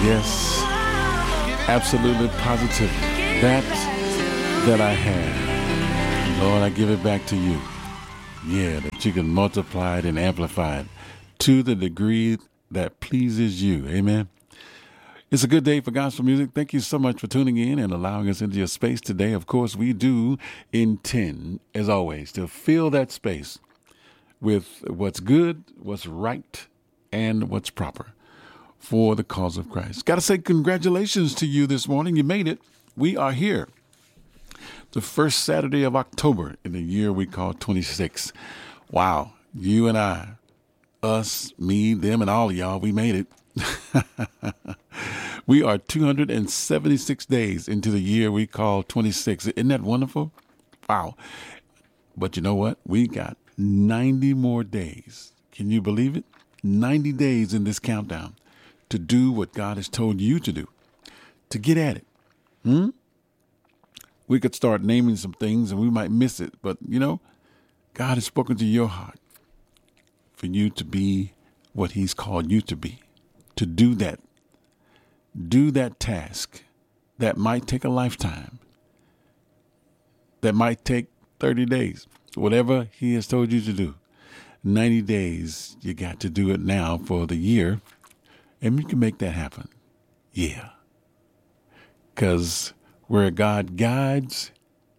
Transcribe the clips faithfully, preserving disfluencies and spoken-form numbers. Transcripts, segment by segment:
Yes, absolutely, positively. That that I have, Lord, I give it back to you. Yeah, that you can multiply it and amplify it to the degree that pleases you. Amen. It's a good day for gospel music. Thank you so much for tuning in and allowing us into your space today. Of course, we do intend, as always, to fill that space with what's good, what's right, and what's proper for the cause of Christ. Got to say congratulations to you this morning. You made it. We are here. The first Saturday of October in the year we call twenty-six. Wow. You and I, us, me, them, and all of y'all, we made it. We are two hundred seventy-six days into the year we call twenty-six. Isn't that wonderful? Wow. But you know what? We got ninety more days. Can you believe it? ninety days in this countdown to do what God has told you to do, to get at it. Hmm? We could start naming some things and we might miss it. But, you know, God has spoken to your heart for you to be what he's called you to be, to do that, do that task that might take a lifetime, that might take thirty days, whatever he has told you to do. ninety days, you got to do it now for the year, and you can make that happen. Yeah. Because where God guides,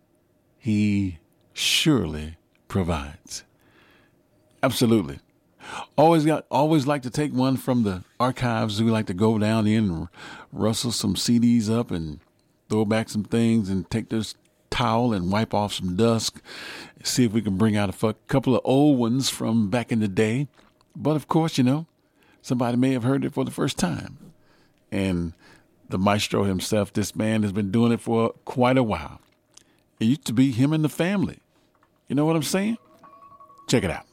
he surely provides. Absolutely. Always got, always like to take one from the archives. We like to go down in and rustle some C Ds up and throw back some things and take this towel and wipe off some dust. See if we can bring out a f- couple of old ones from back in the day. But of course, you know, somebody may have heard it for the first time. And the maestro himself, this man has been doing it for quite a while. It used to be him and the family. You know what I'm saying? Check it out.